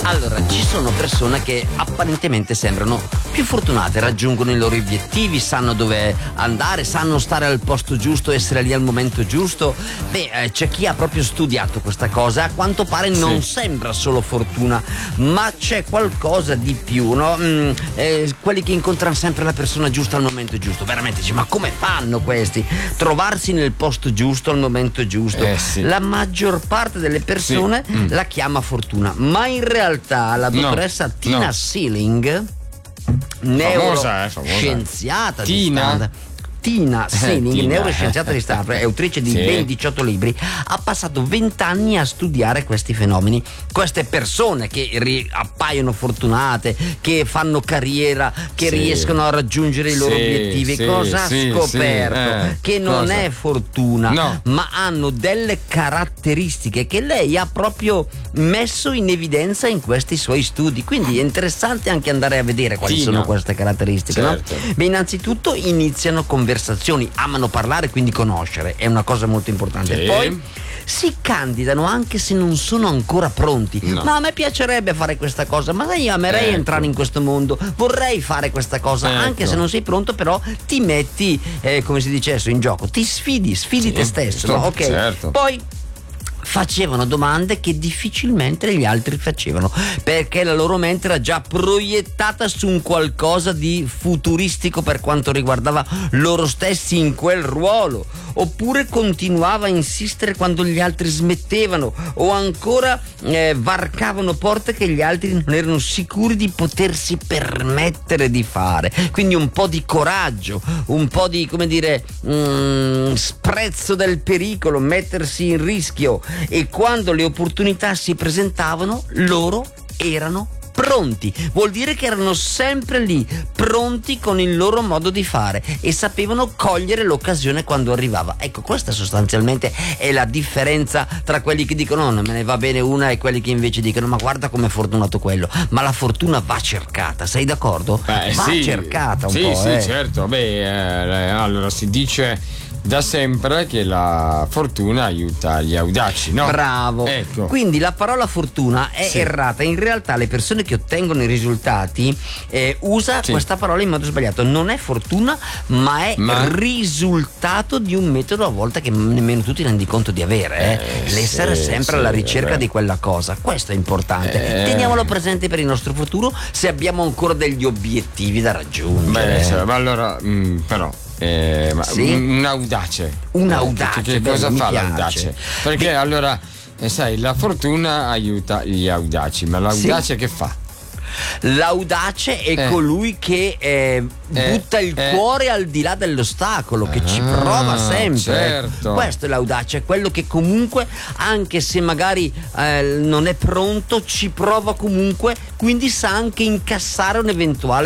Allora, ci sono persone che apparentemente sembrano più fortunate, raggiungono i loro obiettivi, sanno dove andare, sanno stare al posto giusto, essere lì al momento giusto. C'è chi ha proprio studiato questa cosa, a quanto pare non sembra solo fortuna, ma c'è qualcosa di più, no? Quelli che incontrano sempre la persona giusta al momento giusto, veramente dici, ma come fanno questi? Trovarsi nel posto giusto al momento giusto. La maggior parte delle persone la chiama fortuna, ma in realtà la dottoressa Tina Seelig, neuroscienziata di Stanford, Tina Seelig, neuroscienziata di Stanford, è autrice di ben 18 libri, ha passato 20 anni a studiare questi fenomeni, queste persone che appaiono fortunate, che fanno carriera, che riescono a raggiungere i loro obiettivi. Cosa ha scoperto? Che non è fortuna, ma hanno delle caratteristiche che lei ha proprio messo in evidenza in questi suoi studi, quindi è interessante anche andare a vedere quali sono queste caratteristiche. No? Innanzitutto iniziano conversazioni, amano parlare, quindi conoscere è una cosa molto importante. Poi si candidano anche se non sono ancora pronti. Ma a me piacerebbe fare questa cosa, ma io amerei entrare in questo mondo, vorrei fare questa cosa, anche se non sei pronto, però ti metti, come si dice adesso, in gioco, ti sfidi te stesso, no? Poi facevano domande che difficilmente gli altri facevano, perché la loro mente era già proiettata su un qualcosa di futuristico per quanto riguardava loro stessi in quel ruolo, oppure continuava a insistere quando gli altri smettevano, o ancora varcavano porte che gli altri non erano sicuri di potersi permettere di fare. Quindi un po' di coraggio, un po' di, come dire, sprezzo del pericolo, mettersi in rischio, e quando le opportunità si presentavano loro erano pronti. Vuol dire che erano sempre lì, pronti con il loro modo di fare, e sapevano cogliere l'occasione quando arrivava. Ecco, questa sostanzialmente è la differenza tra quelli che dicono no, non me ne va bene una, e quelli che invece dicono ma guarda com'è fortunato quello. Ma la fortuna va cercata, sei d'accordo? Va cercata un po'. Sì, certo. Allora si dice da sempre che la fortuna aiuta gli audaci, no? Bravo. Ecco. Quindi la parola fortuna è errata. In realtà le persone che ottengono i risultati usa questa parola in modo sbagliato. Non è fortuna, ma è risultato di un metodo a volte che nemmeno tu ti rendi conto di avere. L'essere sempre alla ricerca di quella cosa. Questo è importante. Teniamolo presente per il nostro futuro, se abbiamo ancora degli obiettivi da raggiungere. Ma allora, però un audace. Che cosa fa l'audace? Perché allora, sai, la fortuna aiuta gli audaci, ma l'audace che fa? L'audace è colui che butta il cuore al di là dell'ostacolo, che ci prova sempre. Questo è l'audace, è quello che comunque, anche se magari non è pronto, ci prova comunque, quindi sa anche incassare un eventuale